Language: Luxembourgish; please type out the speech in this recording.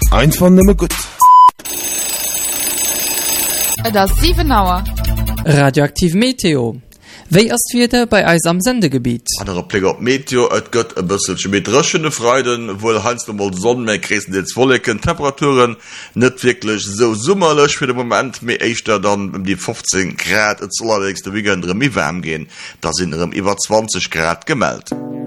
Einfach nimmer gut. Das 7 Auer. Radioaktiv Meteo. Wéi ass wieder bei eis am Sendegebiet? Andere Blick op Meteo, et gëtt e bësselchen mit rëschende Freuden, wohl hanst du mal Sonnen méi kresen jetzt vollecken Temperaturen, net wirklich so summerlech für den Moment, méi eichter dann um die 15 Grad, et soll allerdings de Wiegendre mi wärm gehen, da sind iwwer 20 Grad gemeldet.